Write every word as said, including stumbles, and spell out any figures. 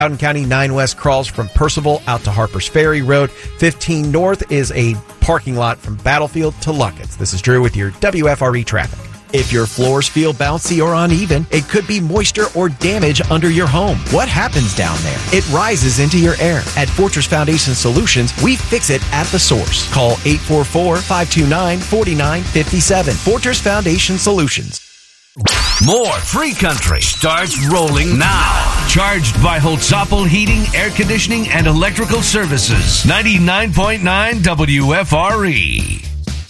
Houghton County nine West crawls from Percival out to Harpers Ferry Road. fifteen North is a parking lot from Battlefield to Luckett's. This is Drew with your W F R E traffic. If your floors feel bouncy or uneven, it could be moisture or damage under your home. What happens down there? It rises into your air. At Fortress Foundation Solutions, we fix it at the source. Call eight four four, five two nine, four nine five seven. Fortress Foundation Solutions. More Free Country starts rolling now. Charged by Holtzapfel Heating, Air Conditioning, and Electrical Services. ninety-nine point nine W F R E.